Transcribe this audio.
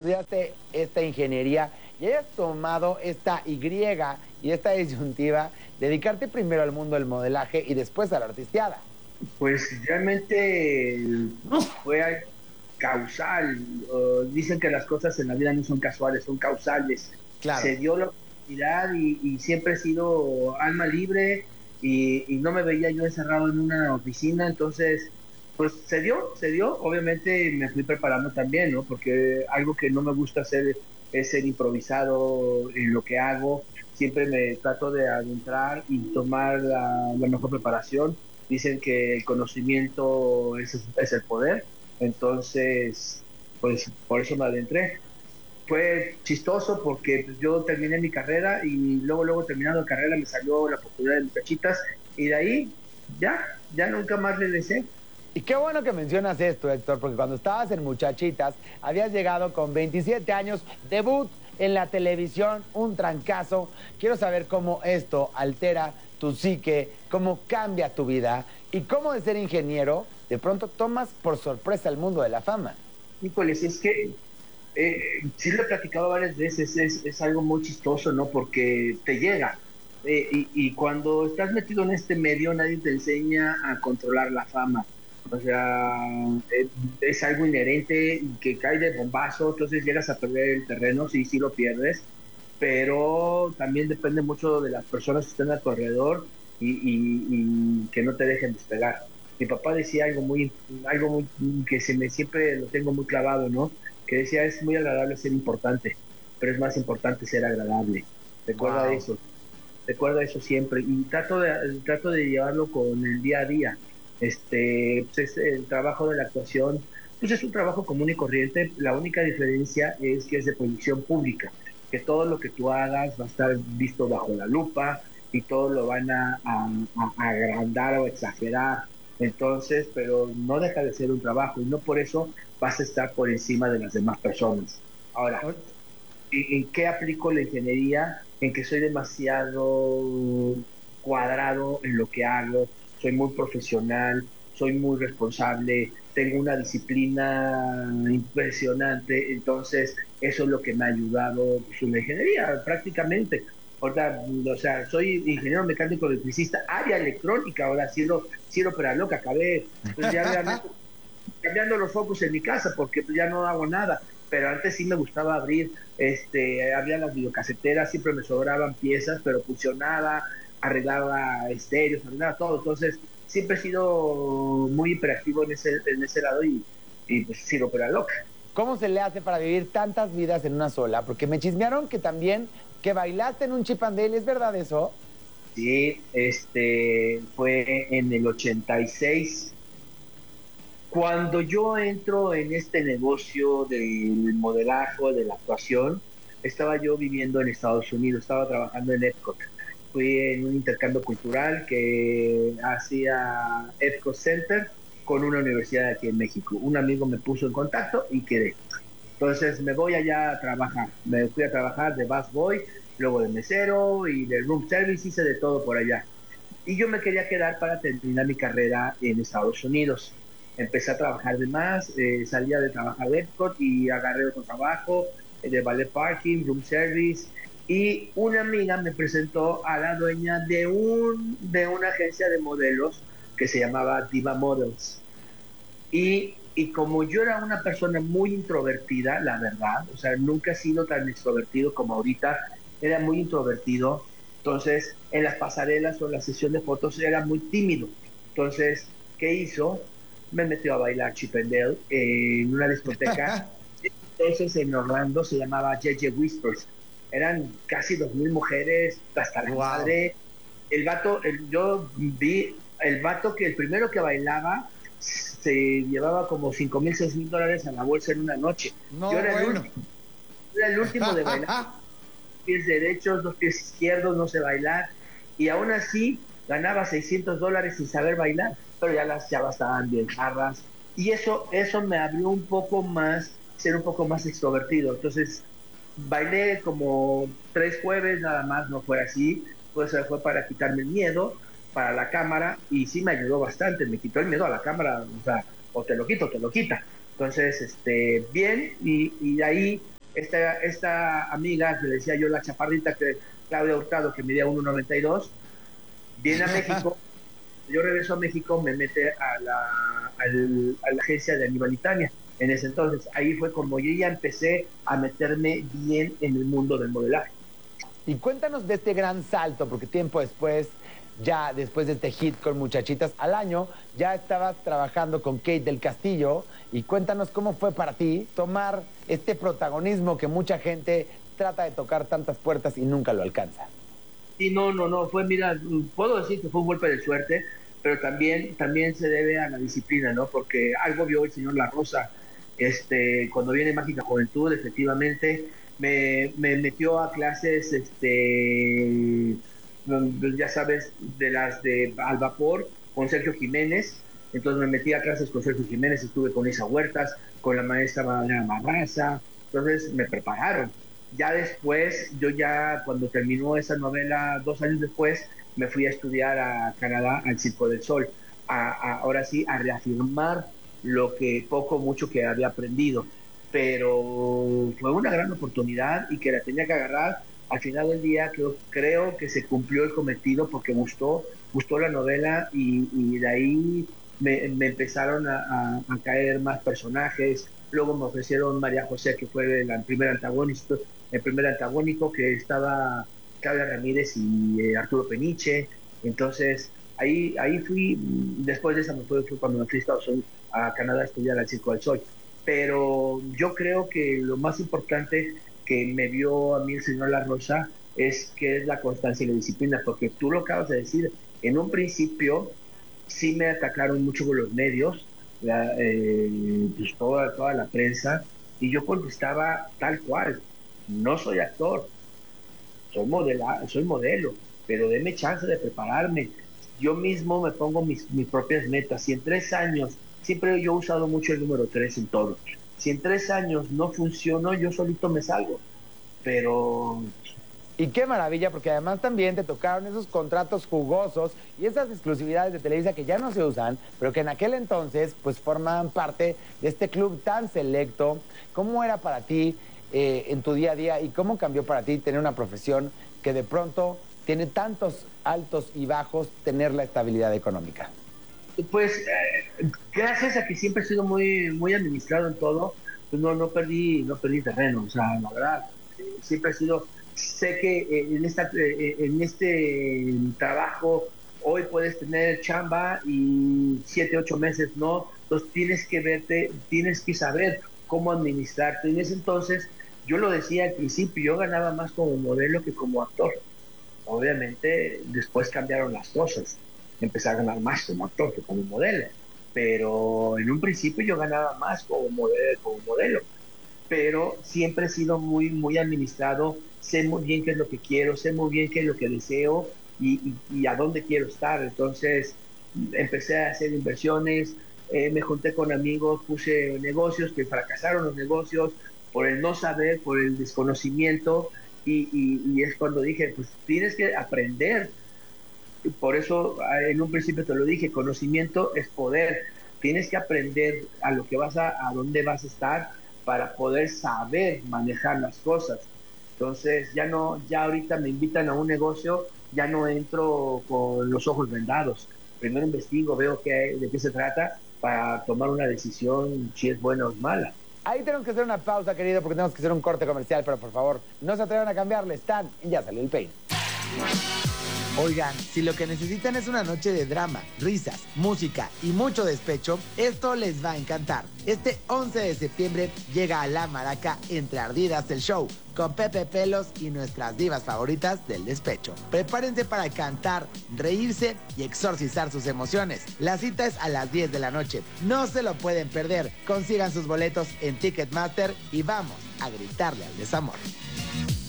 estudiaste esta ingeniería y hayas tomado esta Y y esta disyuntiva, dedicarte primero al mundo del modelaje y después a la artisteada? Pues realmente fue algo causal. Dicen que las cosas en la vida no son casuales, son causales. Claro. Se dio la oportunidad y siempre he sido alma libre y no me veía yo encerrado en una oficina, entonces pues se dio. Obviamente me fui preparando también, ¿no? Porque algo que no me gusta hacer es ser improvisado en lo que hago. Siempre me trato de adentrar y tomar la mejor preparación. Dicen que el conocimiento es el poder, entonces, pues por eso me adentré. Fue chistoso porque pues, yo terminé mi carrera y luego terminando la carrera me salió la oportunidad de Muchachitas y de ahí ya nunca más regresé. Y qué bueno que mencionas esto, Héctor, porque cuando estabas en Muchachitas, habías llegado con 27 años, debut en la televisión, un trancazo. Quiero saber cómo esto altera tu psique, cómo cambia tu vida y cómo de ser ingeniero, de pronto tomas por sorpresa el mundo de la fama. Híjoles, es que sí lo he platicado varias veces, es algo muy chistoso, ¿no? Porque te llega. Y cuando estás metido en este medio, nadie te enseña a controlar la fama. O sea, es algo inherente y que cae de bombazo, entonces llegas a perder el terreno, sí lo pierdes, pero también depende mucho de las personas que estén a tu alrededor y que no te dejen despegar. Mi papá decía algo muy que siempre lo tengo muy clavado, ¿no? Que decía, es muy agradable ser importante, pero es más importante ser agradable. Recuerda Wow. eso, recuerda eso siempre y trato de llevarlo con el día a día. Pues el trabajo de la actuación, pues es un trabajo común y corriente. La única diferencia es que es de proyección pública, que todo lo que tú hagas va a estar visto bajo la lupa y todo lo van a agrandar o exagerar. Entonces, pero no deja de ser un trabajo y no por eso vas a estar por encima de las demás personas. Ahora, ¿en qué aplico la ingeniería? En que soy demasiado cuadrado en lo que hago, soy muy profesional, soy muy responsable, tengo una disciplina impresionante, entonces eso es lo que me ha ayudado pues, en la ingeniería prácticamente. Ahora, o sea, soy ingeniero mecánico electricista, área electrónica, ahora cielo para loca, acabé pues ya realmente cambiando los focos en mi casa porque pues, ya no hago nada, pero antes sí me gustaba abrir, abría las videocaseteras, siempre me sobraban piezas, pero funcionaba, arreglaba estéreos, arreglaba todo, entonces siempre he sido muy hiperactivo en ese lado y pues sí, pero loca. ¿Cómo se le hace para vivir tantas vidas en una sola? Porque me chismearon que también que bailaste en un Chip and Dale, ¿es verdad eso? Sí, fue en el 86. Cuando yo entro en este negocio del modelaje, de la actuación, estaba yo viviendo en Estados Unidos, estaba trabajando en Epcot. Fui en un intercambio cultural que hacía Epcot Center con una universidad aquí en México. Un amigo me puso en contacto y quedé. Entonces me voy allá a trabajar. Me fui a trabajar de busboy, luego de mesero y de room service, hice de todo por allá. Y yo me quería quedar para terminar mi carrera en Estados Unidos. Empecé a trabajar de más, salía de trabajar de Epcot y agarré otro trabajo de ballet parking, room service, y una amiga me presentó a la dueña de una agencia de modelos que se llamaba Diva Models. Y como yo era una persona muy introvertida, la verdad, o sea, nunca he sido tan extrovertido como ahorita, era muy introvertido, entonces en las pasarelas o en la sesión de fotos era muy tímido. Entonces, ¿qué hizo? Me metió a bailar Chip and Dale en una discoteca, entonces en Orlando se llamaba JJ Whispers. Eran casi 2000 mujeres, hasta la Wow. madre. Yo vi el vato que el primero que bailaba se llevaba como 5,000, $6,000 a la bolsa en una noche. Yo No, bueno. era el último de bailar, pies derechos, dos pies izquierdos, no sé bailar, y aún así ganaba $600 sin saber bailar, pero ya las chavas estaban bien jarras, y eso me abrió un poco más, ser un poco más extrovertido. Entonces, bailé como 3 jueves nada más, no fue así, pues fue para quitarme el miedo, para la cámara, y sí me ayudó bastante, me quitó el miedo a la cámara, o sea, o te lo quito, te lo quita. Entonces, bien, y de ahí esta amiga que le decía yo, la chaparrita, que Claudia Hurtado, que medía 1,92, viene a México. Yo regreso a México, me mete a la agencia de Aníbal y Tania. En ese entonces, ahí fue como yo ya empecé a meterme bien en el mundo del modelaje. Y cuéntanos de este gran salto, porque tiempo después, ya después de este hit con Muchachitas al año, ya estabas trabajando con Kate del Castillo. Y cuéntanos cómo fue para ti tomar este protagonismo que mucha gente trata de tocar tantas puertas y nunca lo alcanza. Sí, no, fue, mira, puedo decir que fue un golpe de suerte, pero también se debe a la disciplina, ¿no? Porque algo vio el señor La Rosa, cuando viene Mágica Juventud, efectivamente, me metió a clases, ya sabes, de las de Al Vapor, con Sergio Jiménez. Entonces me metí a clases con Sergio Jiménez, estuve con Isa Huertas, con la maestra Magdalena Marraza. Entonces me prepararon. Ya después, cuando terminó esa novela, 2 años después, me fui a estudiar a Canadá, al Circo del Sol, ahora sí, a reafirmar lo que mucho que había aprendido. Pero fue una gran oportunidad y que la tenía que agarrar. Al final del día creo que se cumplió el cometido, porque gustó la novela, y de ahí me empezaron a caer más personajes. Luego me ofrecieron María José, que fue el primer antagónico, que estaba Claudia Ramírez y Arturo Peniche. Entonces ahí fui. Después de esa fue cuando me fui a Estados Unidos, a Canadá, a estudiar al Circo del Sol. Pero yo creo que lo más importante que me vio a mí el señor La Rosa es la constancia y la disciplina, porque tú lo acabas de decir. En un principio sí me atacaron mucho con los medios, pues toda la prensa, y yo contestaba tal cual: no soy actor, soy modelo, pero deme chance de prepararme. Yo mismo me pongo mis propias metas. Si en 3 años, siempre yo he usado mucho el número 3 en todo, si en 3 años no funcionó, yo solito me salgo. Pero... Y qué maravilla, porque además también te tocaron esos contratos jugosos y esas exclusividades de Televisa que ya no se usan, pero que en aquel entonces pues formaban parte de este club tan selecto. ¿Cómo era para ti en tu día a día, y cómo cambió para ti tener una profesión que de pronto tiene tantos altos y bajos, tener la estabilidad económica? Pues gracias a que siempre he sido muy, muy administrado en todo, pues no perdí terreno. O sea, la verdad, siempre he sido... Sé que en este trabajo hoy puedes tener chamba y 7, 8 meses no. Entonces tienes que saber cómo administrarte. En ese entonces, yo lo decía al principio, yo ganaba más como modelo que como actor. Obviamente después cambiaron las cosas, empecé a ganar más como actor que como modelo, pero en un principio yo ganaba más como modelo. Pero siempre he sido muy, muy administrado. Sé muy bien qué es lo que quiero, sé muy bien qué es lo que deseo y a dónde quiero estar. Entonces empecé a hacer inversiones, me junté con amigos, puse negocios, que fracasaron los negocios por el no saber, por el desconocimiento, y es cuando dije, pues tienes que aprender. Y por eso en un principio te lo dije: conocimiento es poder. Tienes que aprender a dónde vas a estar, para poder saber manejar las cosas. Entonces ya ahorita me invitan a un negocio, ya no entro con los ojos vendados. Primero investigo, veo de qué se trata, para tomar una decisión si es buena o es mala. Ahí tenemos que hacer una pausa, querido, porque tenemos que hacer un corte comercial, pero por favor, no se atrevan a cambiarle. Están y ya salió el peine. Oigan, si lo que necesitan es una noche de drama, risas, música y mucho despecho, esto les va a encantar. Este 11 de septiembre llega a La Maraca Entre Ardidas el show, con Pepe Pelos y nuestras divas favoritas del despecho. Prepárense para cantar, reírse y exorcizar sus emociones. La cita es a las 10 de la noche. No se lo pueden perder. Consigan sus boletos en Ticketmaster y vamos a gritarle al desamor.